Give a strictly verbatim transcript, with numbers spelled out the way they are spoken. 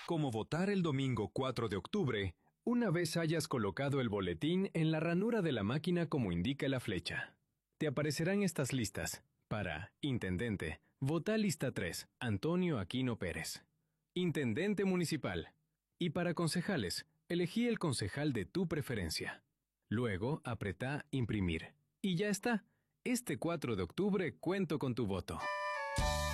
cómo votar el domingo cuatro de octubre, una vez hayas colocado el boletín en la ranura de la máquina como indica la flecha. Te aparecerán estas listas. Para Intendente, vota lista tres, Antonio Aquino Pérez. Intendente Municipal. Y para concejales, elegí el concejal de tu preferencia. Luego, apretá Imprimir. Y ya está. Este cuatro de octubre cuento con tu voto.